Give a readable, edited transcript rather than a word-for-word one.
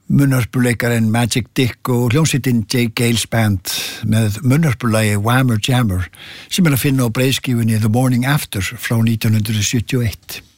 munnhörpuleikarinn Magic Dick og hljómsveitin J. Gales Band með munnhörpulagi Whammer Jammer sem að finna á breiðskífunni The Morning After frá 1971.